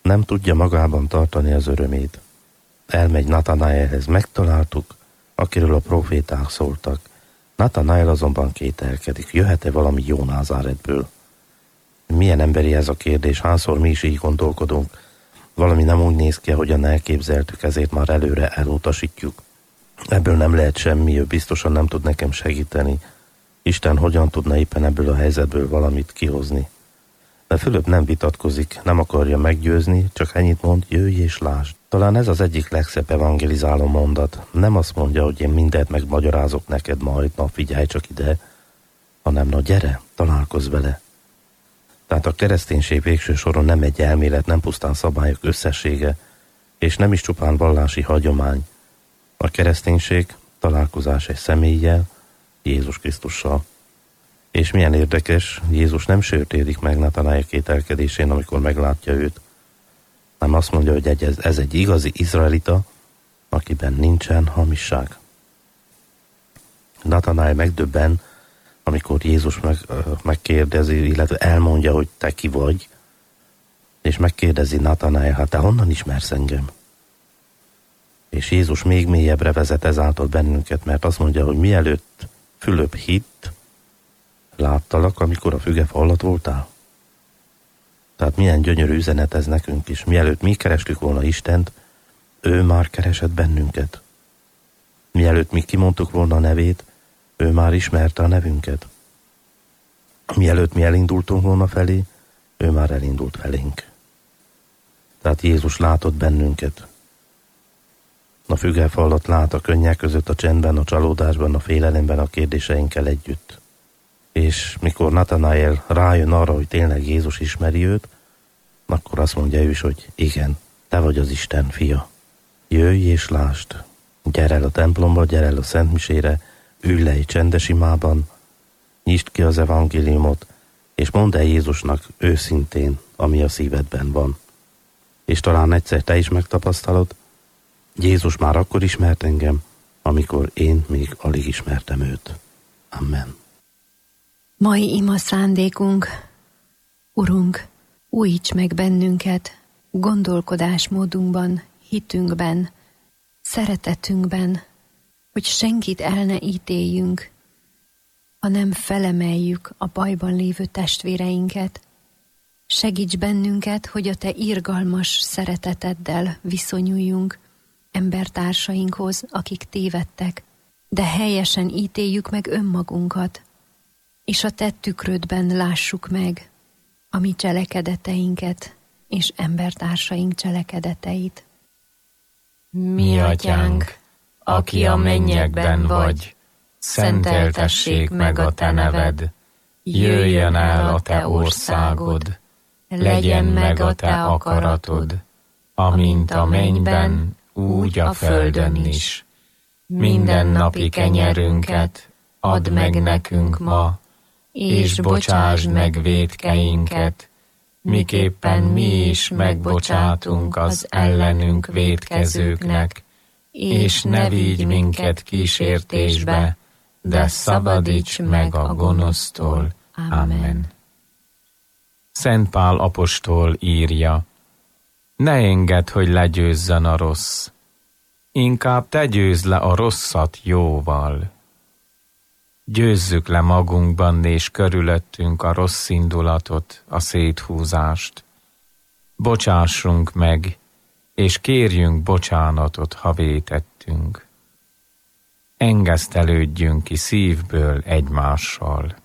Nem tudja magában tartani az örömét. Elmegy Natanaelhez, megtaláltuk, akiről a proféták szóltak. Natanael azonban kételkedik, jöhet-e valami jó Názáretből? Milyen emberi ez a kérdés, hányszor mi is így gondolkodunk. Valami nem úgy néz ki, ahogyan elképzeltük, ezért már előre elutasítjuk. Ebből nem lehet semmi, ő biztosan nem tud nekem segíteni. Isten hogyan tudna éppen ebből a helyzetből valamit kihozni? De Fülöp nem vitatkozik, nem akarja meggyőzni, csak ennyit mond, jöjj és lásd. Talán ez az egyik legszebb evangelizáló mondat. Nem azt mondja, hogy én mindent megmagyarázok neked majd, na figyelj csak ide, hanem na gyere, találkozz vele. Tehát a kereszténység végső soron nem egy elmélet, nem pusztán szabályok összessége, és nem is csupán vallási hagyomány. A kereszténység találkozás egy személlyel, Jézus Krisztussal. És milyen érdekes, Jézus nem sértődik meg Natanael kételkedésén, amikor meglátja őt. Nem azt mondja, hogy ez egy igazi izraelita, akiben nincsen hamisság. Natanael megdöbben, amikor Jézus megkérdezi, illetve elmondja, hogy te ki vagy, és megkérdezi Natanael, hát te honnan ismersz engem? És Jézus még mélyebbre vezet ezáltal bennünket, mert azt mondja, hogy mielőtt Fülöp hitt, láttalak, amikor a fügefa alatt voltál. Tehát milyen gyönyörű üzenet ez nekünk is. Mielőtt mi kerestük volna Istent, ő már keresett bennünket. Mielőtt mi kimondtuk volna a nevét, ő már ismerte a nevünket. Mielőtt mi elindultunk volna felé, ő már elindult felénk. Tehát Jézus látott bennünket. A fügefa alatt lát, a könnyek között, a csendben, a csalódásban, a félelemben, a kérdéseinkkel együtt. És mikor Natanael rájön arra, hogy tényleg Jézus ismeri őt, akkor azt mondja ő is, hogy igen, te vagy az Isten fia. Jöjj és lásd, gyere el a templomba, gyere el a szentmisére, ülj le egy csendes imában, nyisd ki az evangéliumot, és mondd el Jézusnak őszintén, ami a szívedben van. És talán egyszer te is megtapasztalod, Jézus már akkor ismert engem, amikor én még alig ismertem őt. Amen. Mai ima szándékunk, Urunk, újíts meg bennünket gondolkodásmódunkban, hitünkben, szeretetünkben, hogy senkit el ne ítéljünk, hanem felemeljük a bajban lévő testvéreinket. Segíts bennünket, hogy a Te irgalmas szereteteddel viszonyuljunk embertársainkhoz, akik tévedtek, de helyesen ítéljük meg önmagunkat, és a Te tükrödben lássuk meg a mi cselekedeteinket és embertársaink cselekedeteit. Mi atyánk, aki a mennyekben vagy, szenteltessék meg a Te neved, jöjjön el a Te országod, legyen meg a Te akaratod, amint a mennyben, úgy a földön is. Mindennapi kenyerünket add meg nekünk ma, és bocsásd meg vétkeinket, miképpen mi is megbocsátunk az ellenünk vétkezőknek, és ne vigy minket kísértésbe, de szabadíts meg a gonosztól. Amen. Szent Pál apostol írja: ne engedd, hogy legyőzzön a rossz, inkább te győzd le a rosszat jóval. Győzzük le magunkban és körülöttünk a rossz indulatot, a széthúzást. Bocsássunk meg, és kérjünk bocsánatot, ha vétettünk. Engesztelődjünk ki szívből egymással.